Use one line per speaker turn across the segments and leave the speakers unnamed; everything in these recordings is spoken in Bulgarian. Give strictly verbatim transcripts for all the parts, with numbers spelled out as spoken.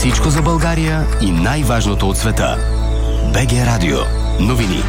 Всичко за България и най-важното от света. БГ Радио. Новини.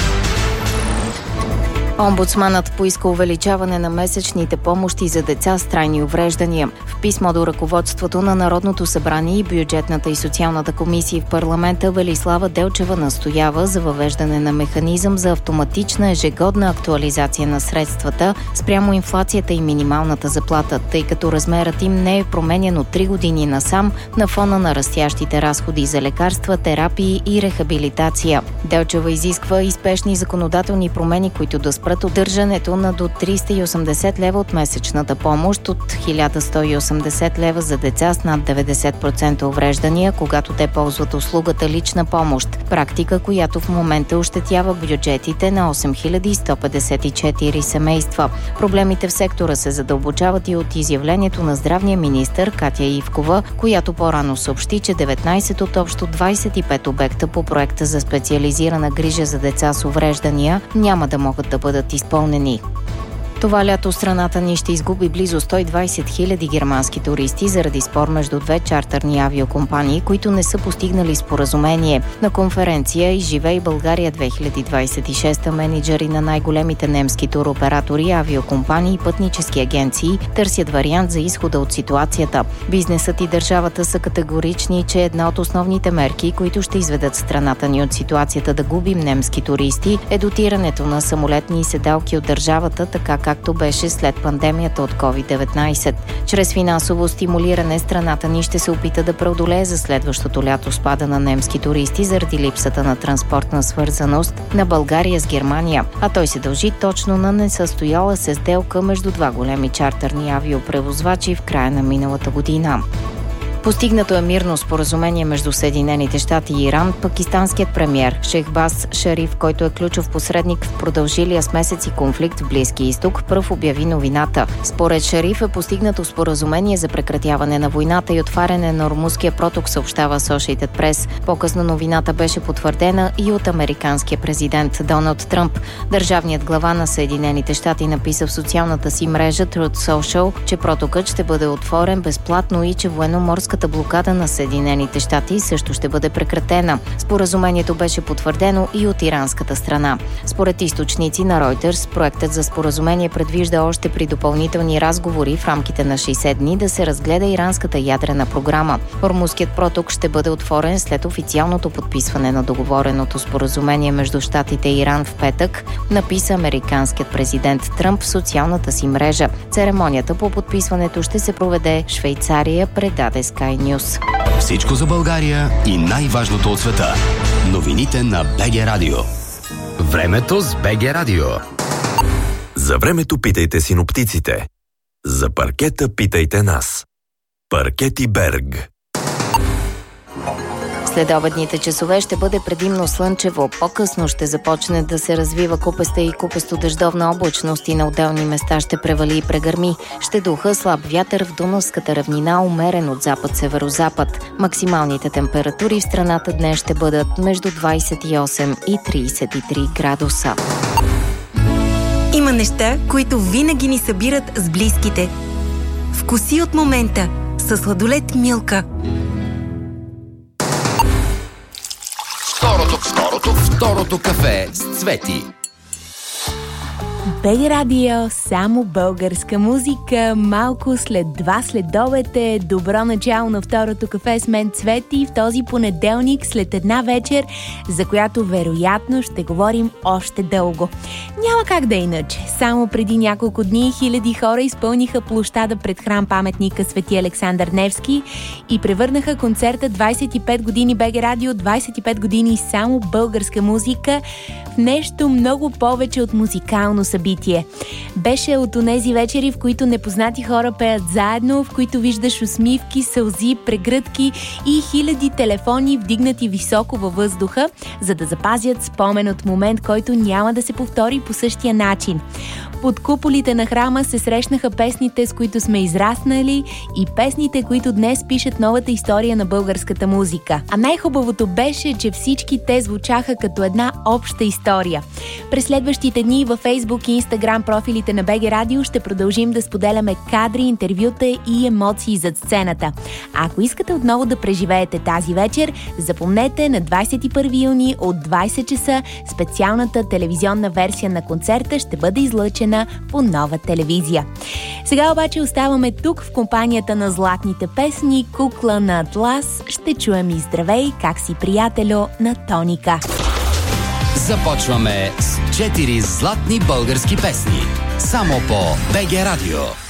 Омбудсманът поиска увеличаване на месечните помощи за деца с трайни увреждания. В писмо до ръководството на Народното събрание и бюджетната и социалната комисия в парламента Велислава Делчева настоява за въвеждане на механизъм за автоматична ежегодна актуализация на средствата спрямо инфлацията и минималната заплата, тъй като размерът им не е променен от три години насам на фона на растящите разходи за лекарства, терапии и рехабилитация. Делчева изисква и спешни законодателни промени, които да спрат удържането на до триста и осемдесет лева от месечната помощ, от хиляда сто и осемдесет лева за деца с над деветдесет процента увреждания, когато те ползват услугата лична помощ. Практика, която в момента ощетява бюджетите на осем хиляди сто петдесет и четири семейства. Проблемите в сектора се задълбочават и от изявлението на здравния министър Катя Ивкова, която по-рано съобщи, че деветнайсет от общо двайсет и пет обекта по проекта за специализирана грижа за деца с увреждания няма да могат да бъдат изпълнени. Това лято страната ни ще изгуби близо сто и двайсет хиляди германски туристи заради спор между две чартърни авиокомпании, които не са постигнали споразумение. На конференция "Изживей България две хиляди двайсет и шеста" менеджери на най-големите немски туроператори, авиокомпании и пътнически агенции търсят вариант за изхода от ситуацията. Бизнесът и държавата са категорични, че една от основните мерки, които ще изведат страната ни от ситуацията да губим немски туристи, е дотирането на самолетни седалки от държавата, така както беше след пандемията от ковид деветнайсет. Чрез финансово стимулиране страната ни ще се опита да преодолее за следващото лято спада на немски туристи заради липсата на транспортна свързаност на България с Германия, а той се дължи точно на несъстояла се сделка между два големи чартърни авиопревозвачи в края на миналата година. Постигнато е мирно споразумение между Съединените щати и Иран. Пакистанският премиер Шехбаз Шариф, който е ключов посредник в продължилия с месеци конфликт в Близкия изток, пръв обяви новината. Според Шариф е постигнато споразумение за прекратяване на войната и отваряне на Ормузския проток, съобщава Associated Press. По-късно новината беше потвърдена и от американския президент Доналд Тръмп. Държавният глава на Съединените щати написа в социалната си мрежа Truth Social, че протокът ще бъде отворен безплатно и че военноморската блокада на Съединените щати също ще бъде прекратена. Споразумението беше потвърдено и от иранската страна. Според източници на Reuters, проектът за споразумение предвижда още при допълнителни разговори в рамките на шейсет дни да се разгледа иранската ядрена програма. Ормузският проток ще бъде отворен след официалното подписване на договореното споразумение между щатите и Иран в петък, написа американският президент Тръмп в социалната си мрежа. Церемонията по подписването ще се проведе в Швейцария, предаде Sky News.
Всичко за България и най-важното от света. Новините на БГ Радио. Времето с БГ Радио.
За времето питайте синоптиците. За паркета питайте нас. Паркети Берг.
Следобедните часове ще бъде предимно слънчево. По-късно ще започне да се развива купеста и купесто-дъждовна облачност и на отделни места ще превали и прегърми. Ще духа слаб вятър в Дунавската равнина, умерен от запад-северозапад. Максималните температури в страната днес ще бъдат между двайсет и осем и трийсет и три градуса.
Има неща, които винаги ни събират с близките. Вкуси от момента със сладолед Милка.
Второто, второто, второто кафе с Цвети.
БГ Радио, само българска музика. Малко след два следобед е добро начало на второто кафе с мен Цвети в този понеделник след една вечер, за която вероятно ще говорим още дълго. Няма как да иначе. Само преди няколко дни хиляди хора изпълниха площада пред храм паметника Свети Александър Невски и превърнаха концерта двайсет и пет години БГ Радио, двайсет и пет години само българска музика в нещо много повече от музикално събитие. Беше от онези вечери, в които непознати хора пеят заедно, в които виждаш усмивки, сълзи, прегръдки и хиляди телефони вдигнати високо във въздуха, за да запазят спомен от момент, който няма да се повтори по същия начин. Под куполите на храма се срещнаха песните, с които сме израснали, и песните, които днес пишат новата история на българската музика. А най-хубавото беше, че всички те звучаха като една обща история. През следващите дни във Фейсбук и Инстаграм профилите на БГ Радио ще продължим да споделяме кадри, интервюта и емоции зад сцената. А ако искате отново да преживеете тази вечер, запомнете, на двадесет и първи юни от двадесет часа специалната телевизионна версия на концерта ще бъде излъчена по Нова телевизия. Сега обаче оставаме тук в компанията на златните песни "Кукла на Атлас". Ще чуем и "Здравей, как си, приятелю" на Тоника.
Започваме с четири златни български песни. Само по БГ Радио.